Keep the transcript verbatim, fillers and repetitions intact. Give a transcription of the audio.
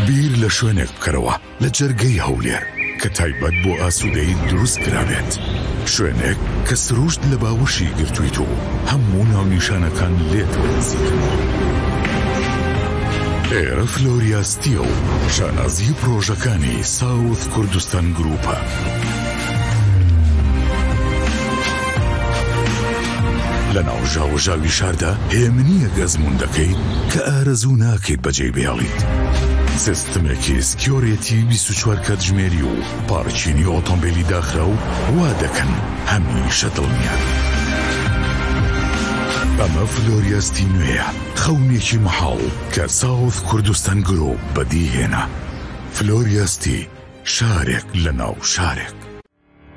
بیر لە شوێنێک بکەرەوە لە جەرگەی هەولێر کە تایبەت بۆ ئاسوودەیی دروست کرابێت، شوێنێک کە سروشت لە باوەشی گرتوویت و هەموو ناونیشانەکان لێت وەرزیتن. ئێرە فلۆریاستیە و شانازی پرۆژەکانی ساوث کوردستان گروپە. لە ناو ژاوەژاوی شاردا هێمنیە گەزموندەکەی کە ئارەزوو ناکەیت بەجێ بێڵیت. سیستمێکی سکیۆرێتی بیست و چوار کاتژمێری و پارچینی ئۆتۆمبیلی داخرا و وا دەکەن هەمیشە دڵنیان. ئەمە فلۆریاستی نوێیە، خەونێکی مەحاڵ کە ساوث کوردستان گرۆپ بەدیهێنا. فلۆریاستی، شارێک لە ناو شارێک.